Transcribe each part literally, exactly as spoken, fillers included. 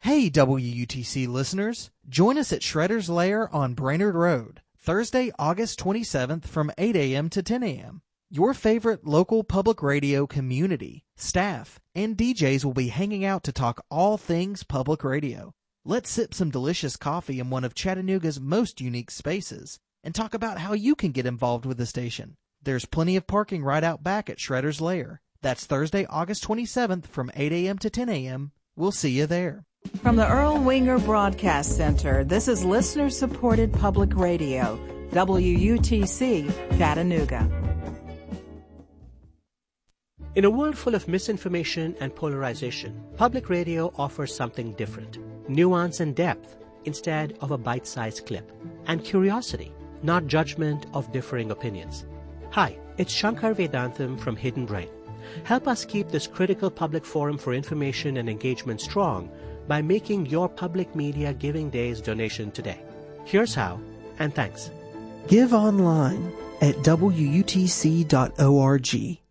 Hey, W U T C listeners. Join us at Shredder's Lair on Brainerd Road, Thursday, August twenty-seventh from eight a.m. to ten a.m. Your favorite local public radio community, staff, and D Js will be hanging out to talk all things public radio. Let's sip some delicious coffee in one of Chattanooga's most unique spaces and talk about how you can get involved with the station. There's plenty of parking right out back at Shredder's Lair. That's Thursday, August twenty-seventh from eight a.m. to ten a.m. We'll see you there. From the Earl Winger Broadcast Center, this is listener-supported public radio, W U T C, Chattanooga. In a world full of misinformation and polarization, public radio offers something different. Nuance and depth instead of a bite-sized clip. And curiosity, not judgment of differing opinions. Hi, it's Shankar Vedantam from Hidden Brain. Help us keep this critical public forum for information and engagement strong by making your public media Giving Days donation today. Here's how, and thanks. Give online at W U T C dot org.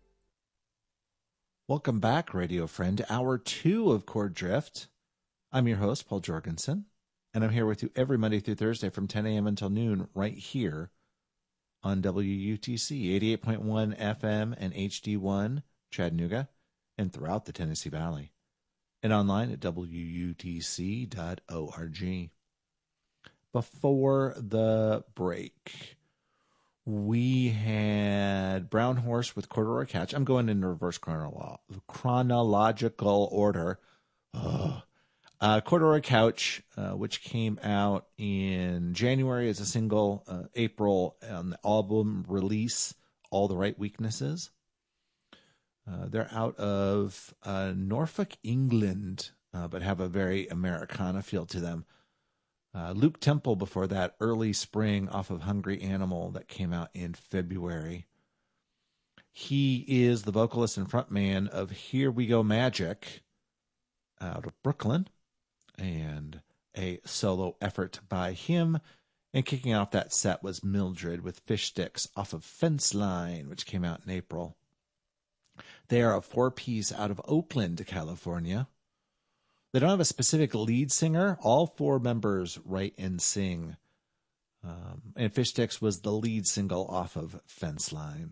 Welcome back, radio friend, to hour two of Chord Drift. I'm your host, Paul Jorgensen, and I'm here with you every Monday through Thursday from ten a.m. until noon right here on W U T C, eighty-eight point one F M and H D one, Chattanooga, and throughout the Tennessee Valley, and online at W U T C dot org. Before the break, we had Brown Horse with Corduroy Couch. I'm going in reverse chronolo- chronological order. Ugh. Uh, Corduroy Couch, uh, which came out in January as a single, uh, April on the album release, All the Right Weaknesses. Uh, they're out of uh, Norfolk, England, uh, but have a very Americana feel to them. Uh, Luke Temple before that, Early Spring off of Hungry Animal that came out in February. He is the vocalist and frontman of Here We Go Magic out of Brooklyn, and a solo effort by him. And kicking off that set was Mildred with Fish Sticks off of Fence Line, which came out in April. They are a four-piece out of Oakland, California. They don't have a specific lead singer. All four members write and sing. Um, and Fish Sticks was the lead single off of Fence Line.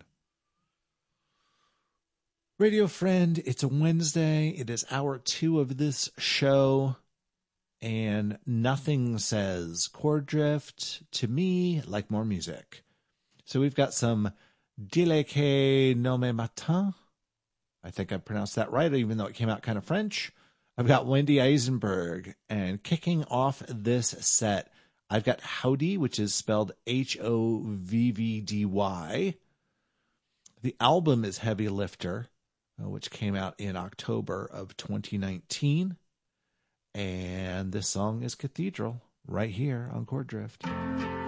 Radio friend, it's a Wednesday. It is hour two of this show. And nothing says Chord Drift to me like more music. So we've got some Dileke no me matin. I think I pronounced that right, even though it came out kind of French. I've got Wendy Eisenberg. And kicking off this set, I've got Howdy, which is spelled H O V V D Y. The album is Heavy Lifter, which came out in October of twenty nineteen. And this song is Cathedral, right here on Chord Drift.